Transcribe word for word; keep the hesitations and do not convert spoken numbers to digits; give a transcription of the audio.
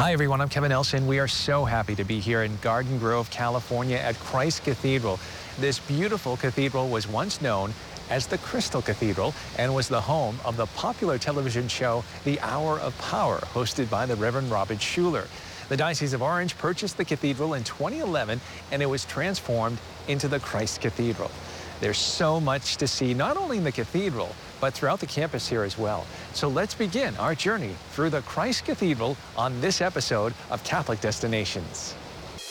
Hi, everyone. I'm Kevin Nelson. We are so happy to be here in Garden Grove, California at Christ Cathedral. This beautiful cathedral was once known as the Crystal Cathedral and was the home of the popular television show The Hour of Power, hosted by the Reverend Robert Schuller. The Diocese of Orange purchased the cathedral in twenty eleven, and it was transformed into the Christ Cathedral. There's so much to see, not only in the cathedral, but throughout the campus here as well. So let's begin our journey through the Christ Cathedral on this episode of Catholic Destinations.